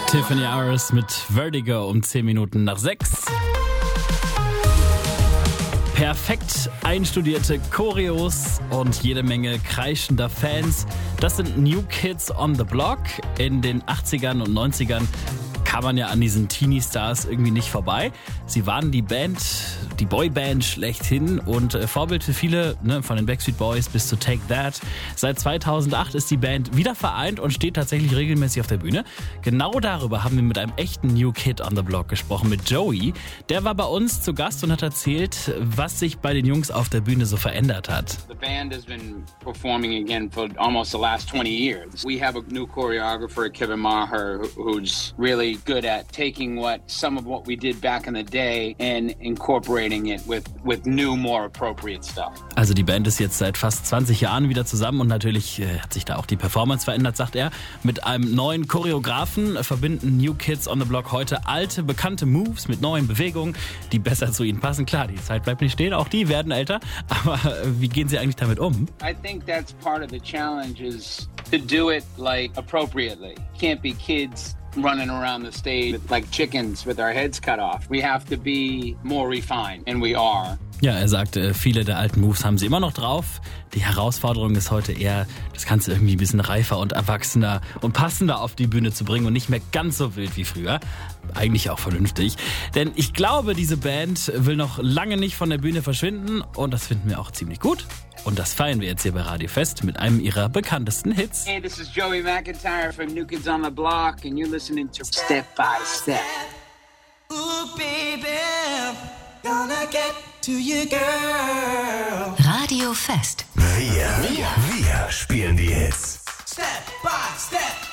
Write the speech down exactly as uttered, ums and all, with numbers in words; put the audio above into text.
Tiffany Harris mit Vertigo um zehn Minuten nach sechs. Perfekt einstudierte Choreos und jede Menge kreischender Fans. Das sind New Kids on the Block. In den achtzigern und neunzigern kam man ja an diesen Teenie-Stars irgendwie nicht vorbei. Sie waren die Band, die Boyband schlechthin und äh, Vorbild für viele, ne, von den Backstreet Boys bis zu Take That. Seit zweitausendacht ist die Band wieder vereint und steht tatsächlich regelmäßig auf der Bühne. Genau darüber haben wir mit einem echten New Kid on the Block gesprochen, mit Joey. Der war bei uns zu Gast und hat erzählt, was sich bei den Jungs auf der Bühne so verändert hat. The band has been performing again for almost the last twenty years. We have a new choreographer, Kevin Maher, who's really good at taking what some of what we did back in the day and incorporating it with with new, more appropriate stuff. Also die Band ist jetzt seit fast zwanzig Jahren wieder zusammen und natürlich äh, hat sich da auch die Performance verändert, sagt er. Mit einem neuen Choreografen äh, verbinden New Kids on the Block heute alte, bekannte Moves mit neuen Bewegungen, die besser zu ihnen passen. Klar, die Zeit bleibt nicht stehen, auch die werden älter. Aber äh, wie gehen sie eigentlich damit um? I think that's part of the challenge is to do it like appropriately. Can't be kids running around the stage like chickens with our heads cut off. We have to be more refined, and we are. Ja, er sagte, viele der alten Moves haben sie immer noch drauf. Die Herausforderung ist heute eher, das Ganze irgendwie ein bisschen reifer und erwachsener und passender auf die Bühne zu bringen und nicht mehr ganz so wild wie früher. Eigentlich auch vernünftig. Denn ich glaube, diese Band will noch lange nicht von der Bühne verschwinden und das finden wir auch ziemlich gut. Und das feiern wir jetzt hier bei Radio Fest mit einem ihrer bekanntesten Hits. Hey, this is Joey McIntyre from New Kids on the Block and you're listening to Step by Step. Ooh, baby, gonna get to you, girl. Radio Fest. Wir, wir, wir spielen die Hits. Step by Step.